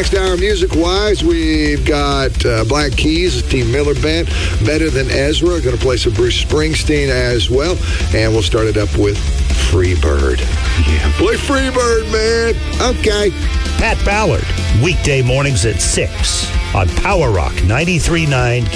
Next hour, music-wise, we've got Black Keys, Steve Miller Band, Better Than Ezra. Going to play some Bruce Springsteen as well. And we'll start it up with Freebird. Yeah, play Freebird, man. Okay. Pat Ballard, weekday mornings at 6 on Power Rock 93.9